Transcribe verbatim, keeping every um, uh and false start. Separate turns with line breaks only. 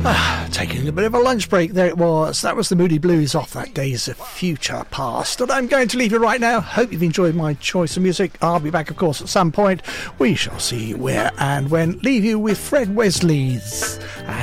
Ah, taking a bit of a lunch break, there it was. That was the Moody Blues off that Days of Future Past. And I'm going to leave you right now. Hope you've enjoyed my choice of music. I'll be back, of course, at some point. We shall see where and when. Leave you with Fred Wesley's